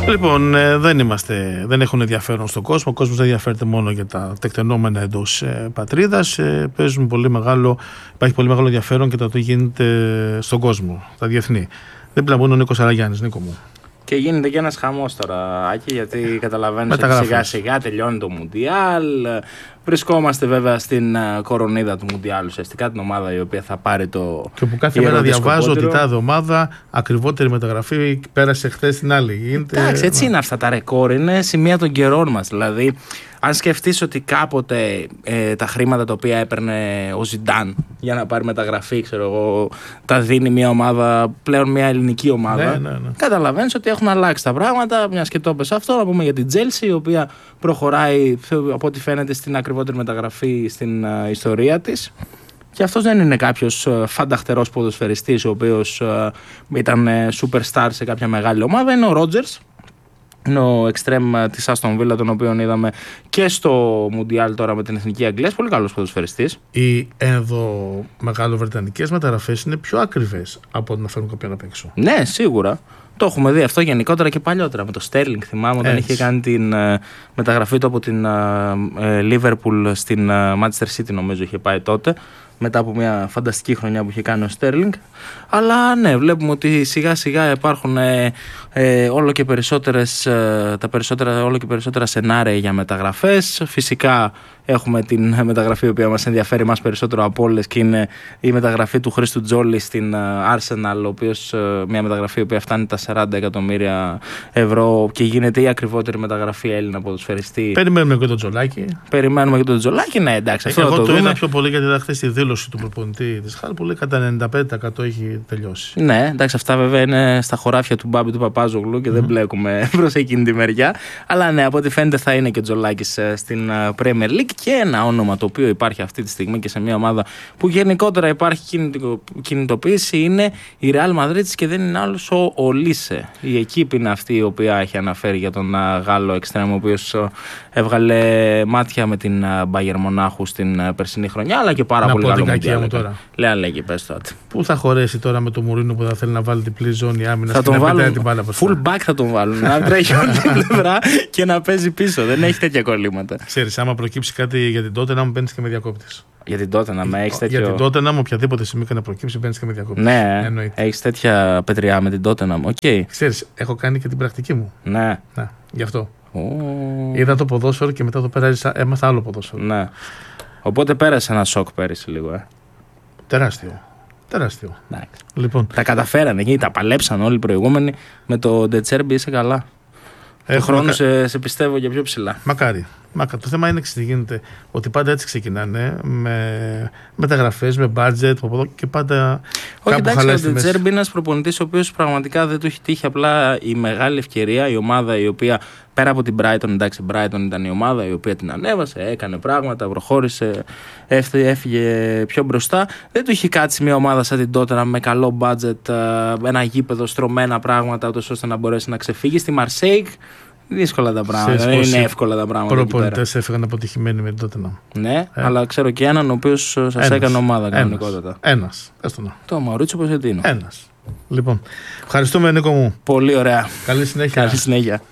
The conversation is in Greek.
Λοιπόν, δεν έχουν ενδιαφέρον στον κόσμο. Ο κόσμος δεν ενδιαφέρεται μόνο για τα τεκτενόμενα εντός πατρίδας. Υπάρχει πολύ μεγάλο ενδιαφέρον και το τι γίνεται στον κόσμο, τα διεθνή. Δεν πλαμπούν ο Νίκος Αραγιάννης, Νίκο μου. Και γίνεται και ένας χαμός τώρα, Άκη, γιατί καταλαβαίνεις ότι σιγά σιγά τελειώνει το Μουντιάλ. Βρισκόμαστε βέβαια στην κορονίδα του Μουντιάλ, ουσιαστικά την ομάδα η οποία θα πάρει το. Και που κάθε μέρα διαβάζω ότι τάδε ομάδα ακριβότερη μεταγραφή πέρασε χθες στην άλλη. Εντάξει, έτσι είναι αυτά τα ρεκόρ, είναι σημεία των καιρών μας. Δηλαδή, αν σκεφτείς ότι κάποτε τα χρήματα τα οποία έπαιρνε ο Ζιντάν για να πάρει μεταγραφή, ξέρω εγώ, τα δίνει μια ομάδα, πλέον μια ελληνική ομάδα. Ναι. Καταλαβαίνεις ότι έχουν αλλάξει τα πράγματα. Μια και το έπες αυτό, να πούμε για την Chelsea, η οποία προχωράει από ό,τι φαίνεται στην ακριβότερη μεταγραφή στην ιστορία της. Και αυτός δεν είναι κάποιος φανταχτερός ποδοσφαιριστής, ο οποίος ήταν superstar σε κάποια μεγάλη ομάδα. Είναι ο Ρότζερς. Είναι ο εξτρέμ της Άστον Βίλα, τον οποίο είδαμε και στο Μουντιάλ τώρα με την Εθνική Αγγλίας. Πολύ καλός ποδοσφαιριστής. Οι ενδομεγαλοβρετανικές μεταγραφές είναι πιο ακριβές από να φέρουν κάποιον απ' έξω. Ναι, σίγουρα. Το έχουμε δει αυτό γενικότερα και παλιότερα. Με το Στέρλινγκ, θυμάμαι, όταν είχε κάνει την μεταγραφή του από την Liverpool στην Manchester City, νομίζω είχε πάει τότε. Μετά από μια φανταστική χρονιά που είχε κάνει ο Στέρλινγκ. Αλλά ναι, βλέπουμε ότι σιγά σιγά υπάρχουν όλο και περισσότερα σενάρια για μεταγραφές. Φυσικά έχουμε την μεταγραφή η οποία μας ενδιαφέρει μας περισσότερο από όλες και είναι η μεταγραφή του Χρήστου Τζόλη στην Arsenal, ο οποίος, μια μεταγραφή η οποία φτάνει τα 40 εκατομμύρια ευρώ και γίνεται η ακριβότερη μεταγραφή Έλληνα ποδοσφαιριστή. Περιμένουμε και τον Τζολάκη. Ναι, εντάξει. Αυτό εγώ το το είδα δούμε. πιο πολύ γιατί είδα χθες τη δήλωση του προπονητή της Χάλ που λέει κατά 95% έχει τελειώσει. Ναι, εντάξει, αυτά βέβαια είναι στα χωράφια του Μπάμπη του Παπάζογλου και δεν μπλέκουμε προς εκείνη τη μεριά. Αλλά ναι, από ό,τι φαίνεται θα είναι και ο Τζολάκης στην Premier League. Και ένα όνομα το οποίο υπάρχει αυτή τη στιγμή και σε μια ομάδα που γενικότερα υπάρχει κινητοποίηση είναι η Real Madrid και δεν είναι άλλος ο Ολίσε. Η εκείπη είναι αυτή η οποία έχει αναφέρει για τον Γάλλο εξτρέμ, ο οποίος έβγαλε μάτια με την Bayern Μονάχου στην περσινή χρονιά, αλλά και πάρα πολύ καλό Μουντιάλ. Λέγε, πες τότε. Πού θα χωρέσει τώρα με το Μουρίνο που θα θέλει να βάλει διπλή ζώνη άμυνας και να πετάει την μπάλα full back θα τον βάλουν. Να τρέχει όλη την πλευρά και να παίζει πίσω. Δεν έχει τέτοια κολλήματα. Ξέρεις, άμα προκύψει κάτι για την τότε να μου μπαίνεις και με διακόπτες. Για την τότε να με έχεις τέτοιο. Για την τότε να μου οποιαδήποτε στιγμή και να προκύψει μπαίνεις και με διακόπτες. Ναι, έχεις τέτοια πετριά με την τότε να μου. Okay. Ξέρεις, έχω κάνει και την πρακτική μου. Ναι. Γι' αυτό. Είδα το ποδόσφαιρο και μετά το έμαθα άλλο ποδόσφαιρο. Ναι. Οπότε πέρασε ένα σοκ πέρυσι λίγο. Τεράστιο. Λοιπόν. Τα καταφέρανε εκεί, τα παλέψαν όλοι οι προηγούμενοι. Με το Ντετσέρμπι είσαι καλά. Το χρόνο σε πιστεύω για πιο ψηλά. Μακάρι. Το θέμα είναι τι γίνεται. Ότι πάντα έτσι ξεκινάνε. Με μεταγραφές, με budget και πάντα. Όχι, εντάξει, ο Ντετσέρμπι είναι ένας προπονητής ο οποίος πραγματικά δεν του έχει τύχει. Απλά η μεγάλη ευκαιρία, η ομάδα η οποία πέρα από την Brighton, εντάξει, Brighton ήταν η ομάδα η οποία την ανέβασε, έκανε πράγματα, προχώρησε, έφυγε πιο μπροστά. Δεν του είχε κάτσει μια ομάδα σαν την Tottenham με καλό budget, ένα γήπεδο, στρωμένα πράγματα, ώστε να μπορέσει να ξεφύγει. Στη Marseille δύσκολα τα πράγματα. Δεν είναι εύκολα τα πράγματα. Προπονητές έφυγαν αποτυχημένοι με την Tottenham. Ναι, αλλά ξέρω και έναν ο οποίος σας έκανε ομάδα κανονικότατα. Ένας. Το Μαουρίτσιο Ποτσετίνο. Ένας. Λοιπόν, ευχαριστούμε, Νίκο μου. Πολύ ωραία. Καλή συνέχεια.